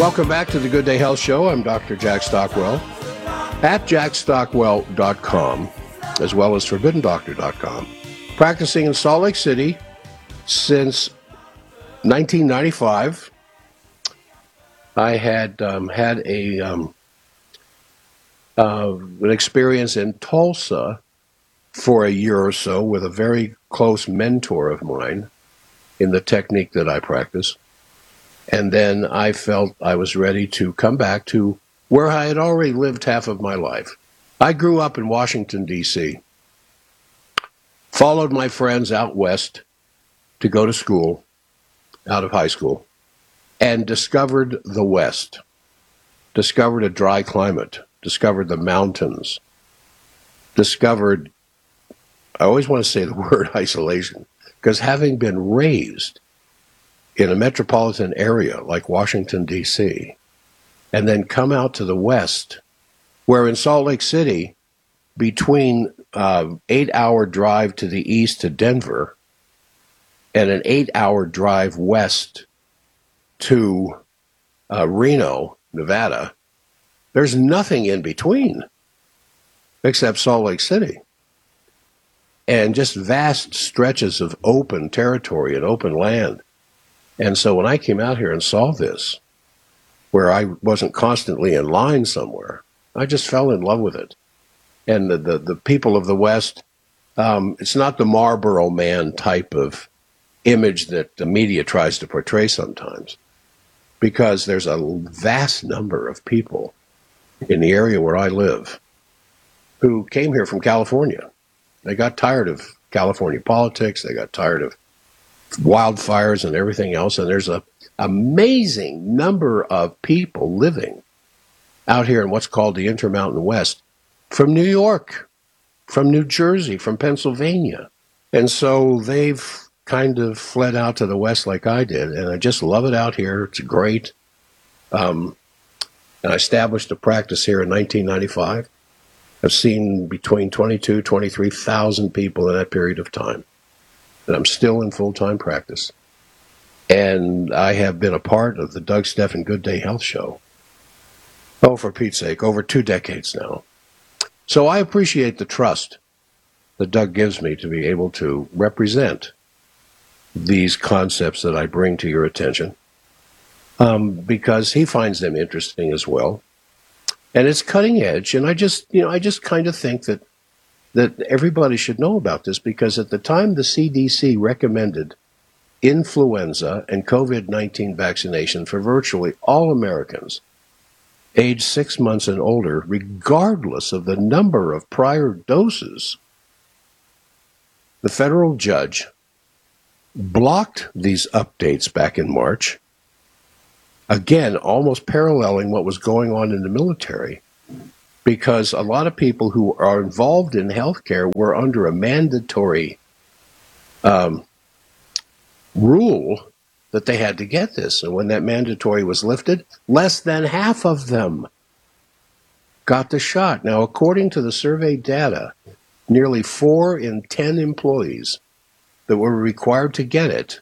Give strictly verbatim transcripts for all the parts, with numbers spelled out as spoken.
Welcome back to the Good Day Health Show. I'm Doctor Jack Stockwell at jack stockwell dot com, as well as forbidden doctor dot com. Practicing in Salt Lake City since nineteen ninety-five. I had um, had a um, uh, an experience in Tulsa for a year or so with a very close mentor of mine in the technique that I practice. And then I felt I was ready to come back to where I had already lived half of my life. I grew up in Washington, D C, followed my friends out west to go to school, out of high school, and discovered the West, discovered a dry climate, discovered the mountains, discovered, I always want to say the word isolation, because having been raised in a metropolitan area like Washington, D C, and then come out to the West, where in Salt Lake City, between uh, eight-hour drive to the east to Denver and an eight-hour drive west to uh, Reno, Nevada, there's nothing in between except Salt Lake City. And just vast stretches of open territory and open land. And so when I came out here and saw this, where I wasn't constantly in line somewhere, I just fell in love with it. And the, the, the people of the West, um, it's not the Marlboro Man type of image that the media tries to portray sometimes, because there's a vast number of people in the area where I live who came here from California. They got tired of California politics. They got tired of wildfires and everything else. And there's a amazing number of people living out here in what's called the Intermountain West, from New York, from New Jersey, from Pennsylvania. And so they've kind of fled out to the West like I did. And I just love it out here. It's great. Um, and I established a practice here in nineteen ninety-five. I've seen between twenty-two, twenty-three thousand people in that period of time. And I'm still in full-time practice. And I have been a part of the Doug Stephan Good Day Health Show, oh, for Pete's sake, over two decades now. So I appreciate the trust that Doug gives me to be able to represent these concepts that I bring to your attention, um, because he finds them interesting as well. And it's cutting edge, and I just, you know, I just kind of think that that everybody should know about this, because at the time the C D C recommended influenza and COVID nineteen vaccination for virtually all Americans aged six months and older, regardless of the number of prior doses, the federal judge blocked these updates back in March, again, almost paralleling what was going on in the military, because a lot of people who are involved in healthcare were under a mandatory um, rule that they had to get this. And when that mandatory was lifted, less than half of them got the shot. Now, according to the survey data, nearly four in ten employees that were required to get it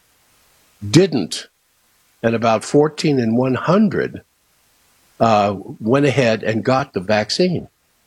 didn't. And about fourteen in one hundred uh, went ahead and got the vaccine.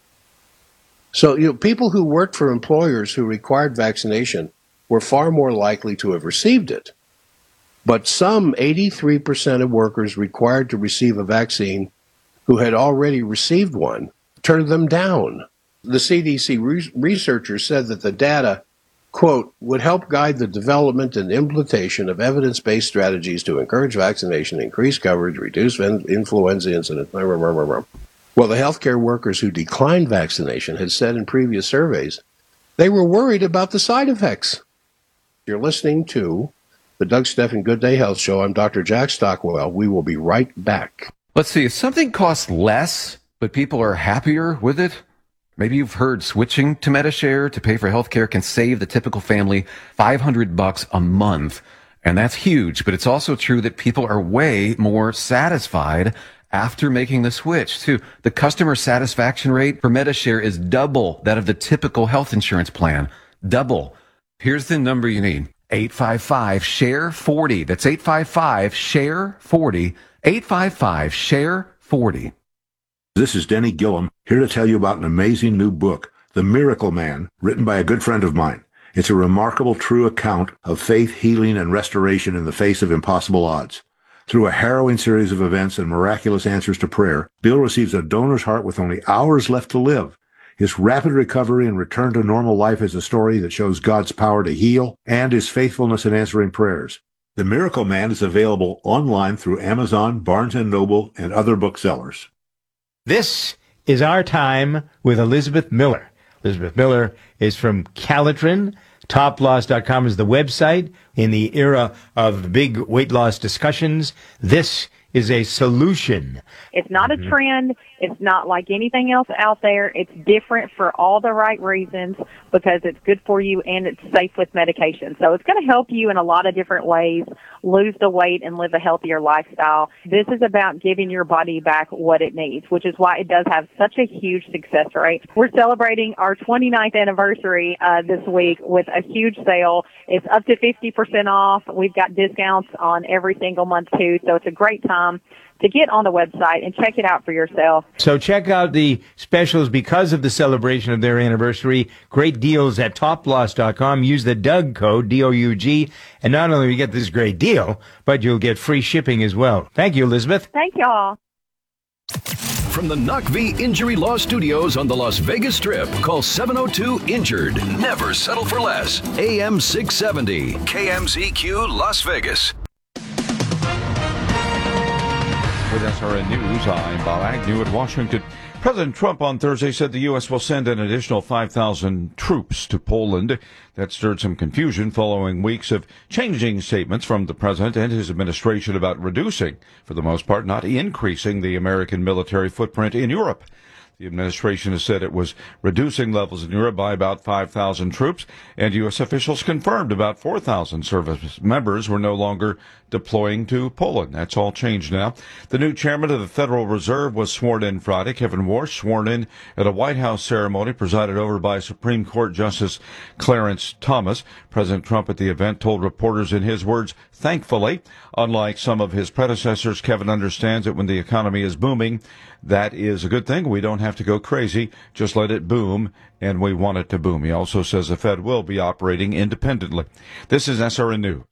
So, you know, people who worked for employers who required vaccination were far more likely to have received it. But some eighty-three percent of workers required to receive a vaccine who had already received one turned them down. The C D C re- researchers said that the data, quote, would help guide the development and implementation of evidence-based strategies to encourage vaccination, increase coverage, reduce influenza incidents. Well, the healthcare workers who declined vaccination had said in previous surveys they were worried about the side effects. You're listening to the Doug Stephan Good Day Health Show. I'm Doctor Jack Stockwell. We will be right back. Let's see, if something costs less, but people are happier with it, maybe you've heard switching to Medi-Share to pay for healthcare can save the typical family five hundred bucks a month. And that's huge, but it's also true that people are way more satisfied after making the switch too. The customer satisfaction rate for Medi-Share is double that of the typical health insurance plan. Double. Here's the number you need. eight five five, share forty. That's eight five five, share forty. eight five five, share forty. This is Denny Gillum, here to tell you about an amazing new book, The Miracle Man, written by a good friend of mine. It's a remarkable, true account of faith, healing, and restoration in the face of impossible odds. Through a harrowing series of events and miraculous answers to prayer, Bill receives a donor's heart with only hours left to live. His rapid recovery and return to normal life is a story that shows God's power to heal and his faithfulness in answering prayers. The Miracle Man is available online through Amazon, Barnes and Noble, and other booksellers. This is Our Time with Elizabeth Miller. Elizabeth Miller is from Calitrin. top loss dot com is the website. In the era of big weight loss discussions, this is a solution. It's not mm-hmm. a trend. It's not like anything else out there. It's different for all the right reasons because it's good for you and it's safe with medication. So it's going to help you in a lot of different ways lose the weight and live a healthier lifestyle. This is about giving your body back what it needs, which is why it does have such a huge success rate. We're celebrating our twenty-ninth anniversary uh, this week with a huge sale. It's up to fifty percent off. We've got discounts on every single month too, so it's a great time to get on the website and check it out for yourself. So check out the specials because of the celebration of their anniversary. Great deals at top loss dot com. Use the Doug code, D O U G, and not only will you get this great deal, but you'll get free shipping as well. Thank you, Elizabeth. Thank y'all. From the N U C V Injury Law Studios on the Las Vegas Strip, call seven oh two injured. Never settle for less. A M six seventy, K M Z Q Las Vegas. With S R N News, I'm Bob Agnew at Washington. President Trump on Thursday said the U S will send an additional five thousand troops to Poland. That stirred some confusion following weeks of changing statements from the president and his administration about reducing, for the most part, not increasing the American military footprint in Europe. The administration has said it was reducing levels in Europe by about five thousand troops, and U S officials confirmed about four thousand service members were no longer deploying to Poland. That's all changed now. The new chairman of the Federal Reserve was sworn in Friday. Kevin Warsh, sworn in at a White House ceremony presided over by Supreme Court Justice Clarence Thomas. President Trump at the event told reporters in his words, "Thankfully, unlike some of his predecessors, Kevin understands that when the economy is booming, that is a good thing. We don't have to go crazy. Just let it boom, and we want it to boom." He also says the Fed will be operating independently. This is S R N News.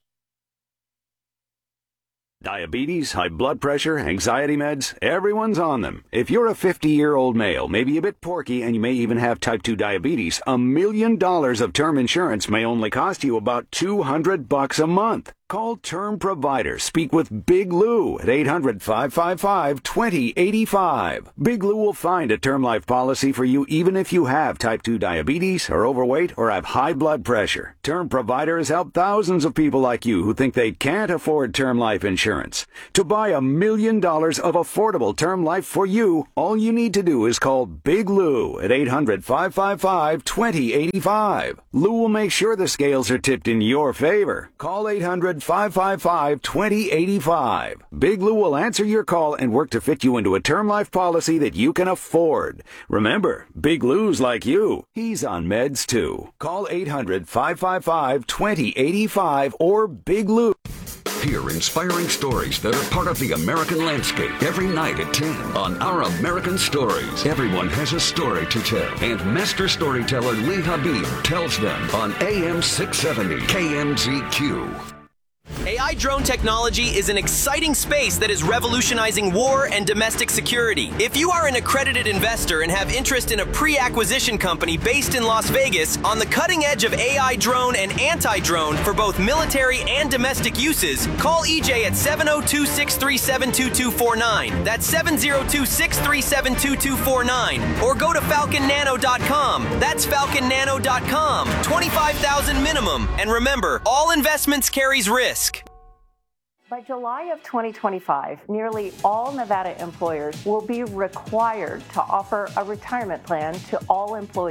Diabetes, high blood pressure, anxiety meds, everyone's on them. If you're a fifty-year-old male, maybe a bit porky, and you may even have type two diabetes, a million dollars of term insurance may only cost you about two hundred bucks a month. Call Term Provider. Speak with Big Lou at eight hundred, five five five, two zero eight five. Big Lou will find a term life policy for you even if you have type two diabetes, are overweight, or have high blood pressure. Term Provider has helped thousands of people like you who think they can't afford term life insurance. To buy a million dollars of affordable term life for you, all you need to do is call Big Lou at eight hundred, five five five, two zero eight five. Lou will make sure the scales are tipped in your favor. Call eight hundred, five five five, two zero eight five. Big Lou will answer your call and work to fit you into a term life policy that you can afford. Remember, Big Lou's like you. He's on meds too. Call eight hundred, five five five, two zero eight five or Big Lou. Hear inspiring stories that are part of the American landscape every night at ten on Our American Stories. Everyone has a story to tell, and master storyteller Lee Habib tells them on A M six seventy K M Z Q. A I drone technology is an exciting space that is revolutionizing war and domestic security. If you are an accredited investor and have interest in a pre-acquisition company based in Las Vegas on the cutting edge of A I drone and anti-drone for both military and domestic uses, call E J at seven oh two, six three seven, two two four nine. That's seven oh two, six three seven, two two four nine. Or go to falcon nano dot com. That's falcon nano dot com. twenty-five thousand minimum. And remember, all investments carries risk. By July of twenty twenty-five, nearly all Nevada employers will be required to offer a retirement plan to all employees.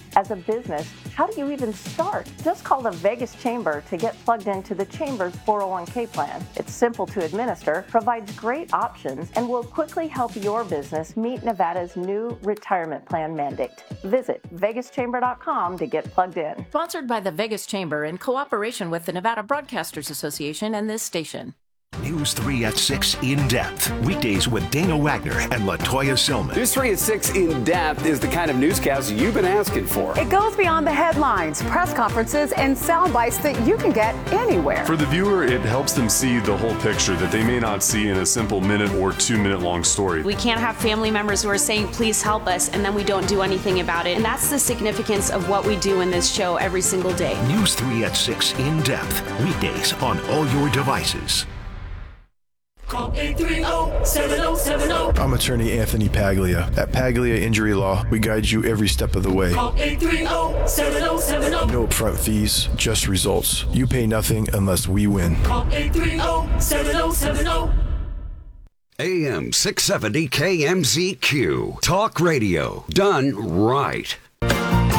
As a business, how do you even start? Just call the Vegas Chamber to get plugged into the Chamber's four oh one k plan. It's simple to administer, provides great options, and will quickly help your business meet Nevada's new retirement plan mandate. Visit vegas chamber dot com to get plugged in. Sponsored by the Vegas Chamber in cooperation with the Nevada Broadcasters Association and this station. News three at six In Depth. Weekdays with Dana Wagner and LaToya Silman. News three at six In Depth is the kind of newscast you've been asking for. It goes beyond the headlines, press conferences, and sound bites that you can get anywhere. For the viewer, it helps them see the whole picture that they may not see in a simple minute or two minute long story. We can't have family members who are saying, please help us, and then we don't do anything about it. And that's the significance of what we do in this show every single day. News three at six In Depth. Weekdays on all your devices. Call eight three zero, seven zero seven zero. I'm attorney Anthony Paglia. At Paglia Injury Law, we guide you every step of the way. Call eight three zero, seven zero seven zero. No upfront fees, just results. You pay nothing unless we win. Call eight three zero, seven zero seven zero. A M six seventy K M Z Q. Talk radio done right.